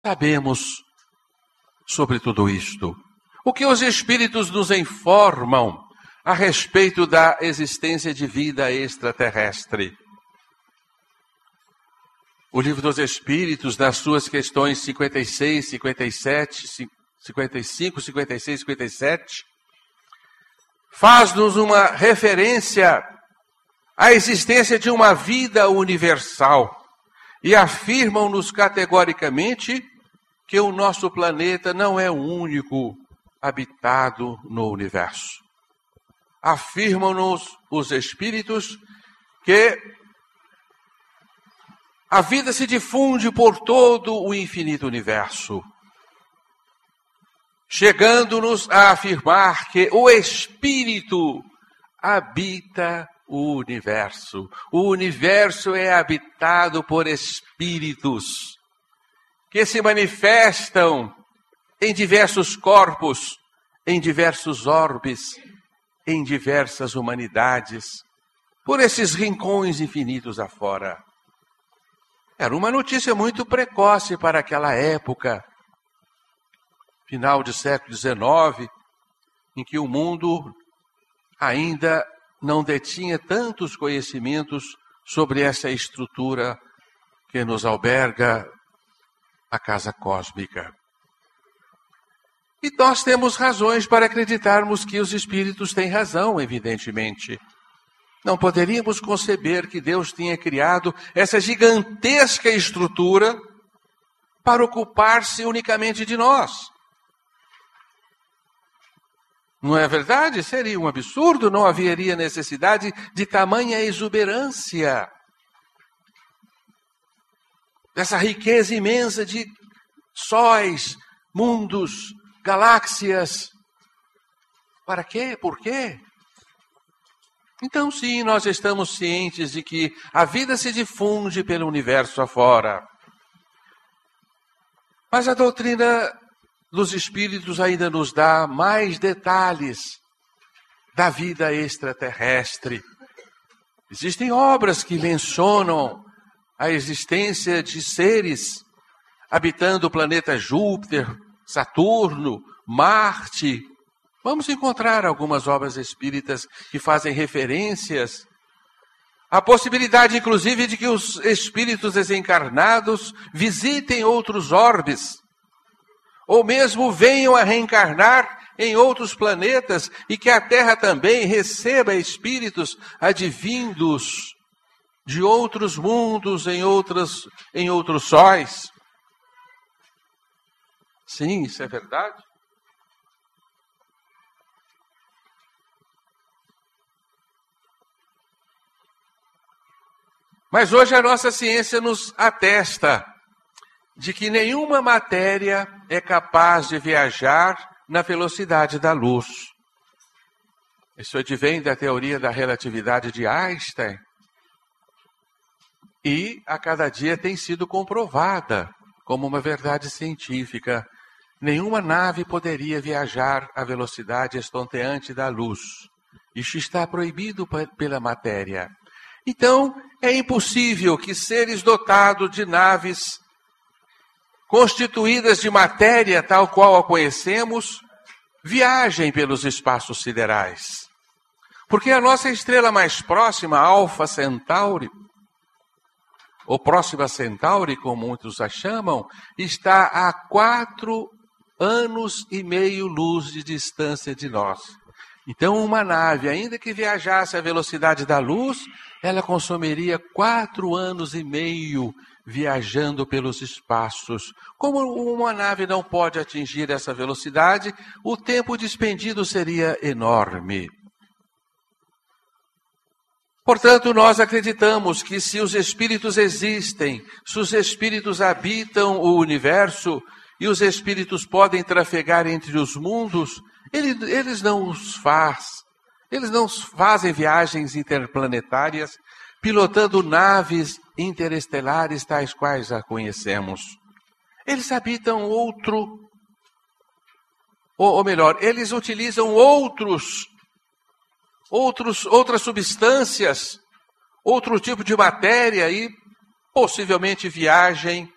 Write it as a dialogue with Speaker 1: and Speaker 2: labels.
Speaker 1: sabemos sobre tudo isto? O que os Espíritos nos informam a respeito da existência de vida extraterrestre? O Livro dos Espíritos, nas suas questões 56, 57, 55, 56, 57, faz-nos uma referência à existência de uma vida universal e afirmam-nos categoricamente que o nosso planeta não é o único habitado no universo. Afirmam-nos os Espíritos que a vida se difunde por todo o infinito universo, chegando-nos a afirmar que o Espírito habita o universo. O universo é habitado por espíritos que se manifestam em diversos corpos, em diversos orbes, em diversas humanidades, por esses rincões infinitos afora. Era uma notícia muito precoce para aquela época, final do século XIX, em que o mundo ainda não detinha tantos conhecimentos sobre essa estrutura que nos alberga a casa cósmica. E nós temos razões para acreditarmos que os Espíritos têm razão, evidentemente. Não poderíamos conceber que Deus tinha criado essa gigantesca estrutura para ocupar-se unicamente de nós. Não é verdade? Seria um absurdo, não haveria necessidade de tamanha exuberância. Dessa riqueza imensa de sóis, mundos, galáxias. Para quê? Por quê? Então, sim, nós estamos cientes de que a vida se difunde pelo universo afora. Mas a doutrina dos Espíritos ainda nos dá mais detalhes da vida extraterrestre. Existem obras que mencionam a existência de seres habitando o planeta Júpiter, Saturno, Marte. Vamos encontrar algumas obras espíritas que fazem referências à possibilidade, inclusive, de que os espíritos desencarnados visitem outros orbes, ou mesmo venham a reencarnar em outros planetas e que a Terra também receba espíritos advindos de outros mundos em outros sóis. Sim, isso é verdade. Mas hoje a nossa ciência nos atesta de que nenhuma matéria é capaz de viajar na velocidade da luz. Isso advém da teoria da relatividade de Einstein. E a cada dia tem sido comprovada como uma verdade científica. Nenhuma nave poderia viajar à velocidade estonteante da luz. Isso está proibido pela matéria. Então, é impossível que seres dotados de naves constituídas de matéria tal qual a conhecemos, viajem pelos espaços siderais. Porque a nossa estrela mais próxima, Alfa Centauri, ou Próxima Centauri, como muitos a chamam, está a 4 anos e meio luz de distância de nós. Então, uma nave, ainda que viajasse à velocidade da luz, ela consumiria 4 anos e meio viajando pelos espaços. Como uma nave não pode atingir essa velocidade, o tempo despendido seria enorme. Portanto, nós acreditamos que se os espíritos existem, se os espíritos habitam o universo e os espíritos podem trafegar entre os mundos, eles não fazem viagens interplanetárias, pilotando naves interestelares tais quais a conhecemos. Eles habitam eles utilizam outras substâncias, outro tipo de matéria e possivelmente viajem